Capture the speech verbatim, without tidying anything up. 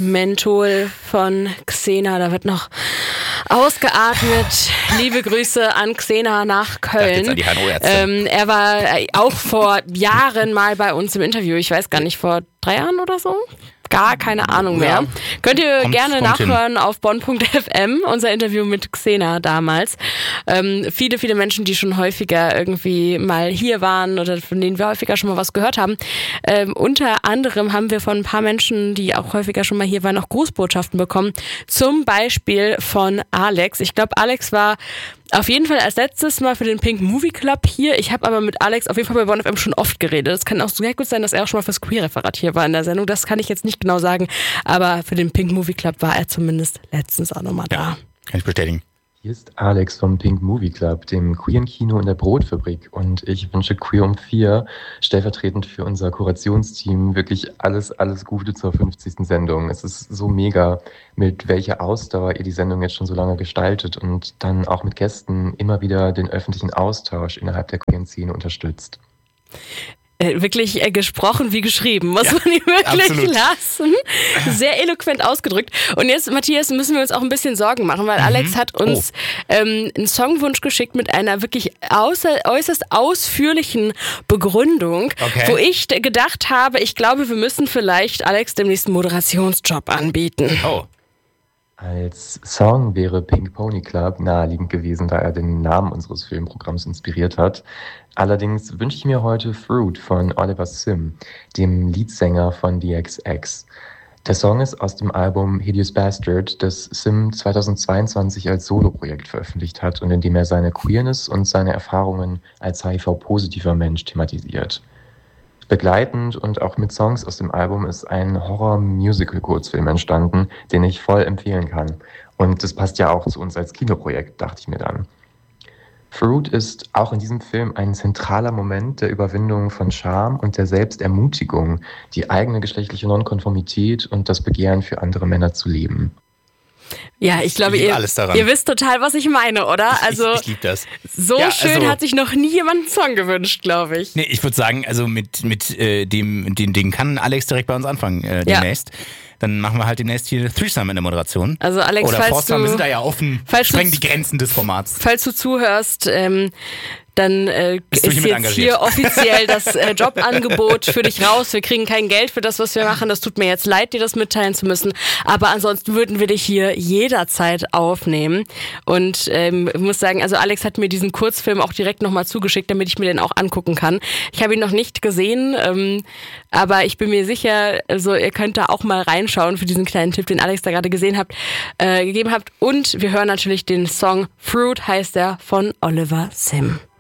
Menthol von Xena. Da wird noch ausgeatmet. Liebe Grüße an Xena nach Köln. An die ähm, er war auch vor Jahren mal bei uns im Interview. Ich weiß gar nicht, vor drei Jahren oder so? Gar keine Ahnung mehr. Ja. Könnt ihr kommt, gerne kommt nachhören hin. Auf bonn punkt f m, unser Interview mit Xena damals. Ähm, viele, viele Menschen, die schon häufiger irgendwie mal hier waren oder von denen wir häufiger schon mal was gehört haben. Ähm, unter anderem haben wir von ein paar Menschen, die auch häufiger schon mal hier waren, auch Grußbotschaften bekommen. Zum Beispiel von Alex. Ich glaube, Alex war auf jeden Fall als letztes Mal für den Pink Movie Club hier. Ich habe aber mit Alex auf jeden Fall bei bonn F M schon oft geredet. Es kann auch sehr gut sein, dass er auch schon mal fürs Queer-Referat hier war in der Sendung. Das kann ich jetzt nicht genau sagen. Aber für den Pink Movie Club war er zumindest letztens auch nochmal da. Ja, kann ich bestätigen. Hier ist Alex vom Pink Movie Club, dem queeren Kino in der Brotfabrik. Und ich wünsche Queer um vier stellvertretend für unser Kurationsteam wirklich alles, alles Gute zur fünfzigsten Sendung. Es ist so mega, mit welcher Ausdauer ihr die Sendung jetzt schon so lange gestaltet und dann auch mit Gästen immer wieder den öffentlichen Austausch innerhalb der queeren Szene unterstützt. Wirklich äh, gesprochen wie geschrieben, muss ja, man ihm wirklich absolut lassen. Sehr eloquent ausgedrückt. Und jetzt, Matthias, müssen wir uns auch ein bisschen Sorgen machen, weil mhm. Alex hat uns oh. ähm, einen Songwunsch geschickt mit einer wirklich außer, äußerst ausführlichen Begründung, okay. wo ich d- gedacht habe, ich glaube, wir müssen vielleicht Alex demnächst einen Moderationsjob anbieten. Oh. Als Song wäre Pink Pony Club naheliegend gewesen, da er den Namen unseres Filmprogramms inspiriert hat. Allerdings wünsche ich mir heute Fruit von Oliver Sim, dem Leadsänger von D X X. Der Song ist aus dem Album Hideous Bastard, das Sim zweitausendzweiundzwanzig als Soloprojekt veröffentlicht hat und in dem er seine Queerness und seine Erfahrungen als H I V-positiver Mensch thematisiert. Begleitend und auch mit Songs aus dem Album ist ein Horror-Musical-Kurzfilm entstanden, den ich voll empfehlen kann. Und das passt ja auch zu uns als Kinoprojekt, dachte ich mir dann. Fruit ist auch in diesem Film ein zentraler Moment der Überwindung von Scham und der Selbstermutigung, die eigene geschlechtliche Nonkonformität und das Begehren für andere Männer zu leben. Ja, ich glaube, ich ihr, alles daran. ihr wisst total, was ich meine, oder? Ich, also ich, ich liebe das. So ja, schön also, hat sich noch nie jemand einen Song gewünscht, glaube ich. Nee, ich würde sagen, also mit, mit äh, dem, den, den kann Alex direkt bei uns anfangen äh, demnächst. Ja. Dann machen wir halt demnächst hier Threesome in der Moderation. Also Alex, Oder falls Foursome, du, wir sind da ja offen, sprengen die Grenzen des Formats. Falls du zuhörst, ähm, dann äh, ist jetzt engagiert? Hier offiziell das äh, Jobangebot für dich raus. Wir kriegen kein Geld für das, was wir machen. Das tut mir jetzt leid, dir das mitteilen zu müssen. Aber ansonsten würden wir dich hier jederzeit aufnehmen. Und ähm, ich muss sagen, also Alex hat mir diesen Kurzfilm auch direkt nochmal zugeschickt, damit ich mir den auch angucken kann. Ich habe ihn noch nicht gesehen, ähm, aber ich bin mir sicher, also ihr könnt da auch mal reinschauen für diesen kleinen Tipp, den Alex da gerade gesehen habt, äh, gegeben habt. Und wir hören natürlich den Song Fruit, heißt er, von Oliver Sim.